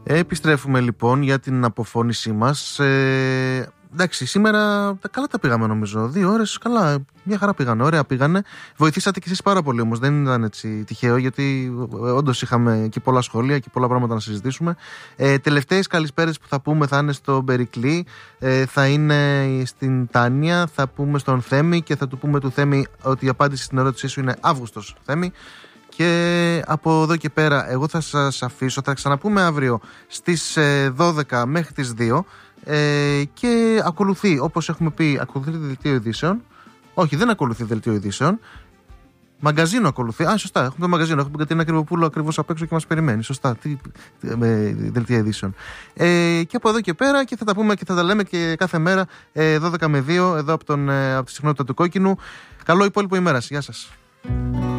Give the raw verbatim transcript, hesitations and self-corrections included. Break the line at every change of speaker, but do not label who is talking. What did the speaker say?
Επιστρέφουμε λοιπόν για την αποφώνησή μας. Ε, εντάξει, σήμερα καλά τα πήγαμε νομίζω. Δύο ώρες, καλά, μια χαρά πήγανε. Ωραία πήγανε. Βοηθήσατε κι εσείς πάρα πολύ όμως. Δεν ήταν έτσι τυχαίο, γιατί όντως είχαμε και πολλά σχόλια και πολλά πράγματα να συζητήσουμε. Ε, τελευταίες καλησπέρες που θα πούμε θα είναι στο Μπερικλή, ε, θα είναι στην Τάνια, θα πούμε στον Θέμη και θα του πούμε του Θέμη ότι η απάντηση στην ερώτησή σου είναι Αύγουστος, Θέμη. Και από εδώ και πέρα εγώ θα σας αφήσω, θα ξαναπούμε αύριο στις δώδεκα μέχρι τις δύο, ε, και ακολουθεί, όπως έχουμε πει, ακολουθεί το δελτίο ειδήσεων. Όχι, δεν ακολουθεί δελτίο ειδήσεων. Μαγκαζίνο ακολουθεί. Α, σωστά, έχουμε το μαγκαζίνο. Έχουμε την Κατερίνα Κρυβοπούλου ακριβώς απ' έξω και μας περιμένει. Σωστά, τι, με δελτία ειδήσεων. Ε, και από εδώ και πέρα και θα τα πούμε και θα τα λέμε και κάθε μέρα ε, δώδεκα με δύο εδώ από, τον, ε, από τη συχνότητα του Κόκκινου. Καλό υπόλοιπο ημέρας. Γεια σας.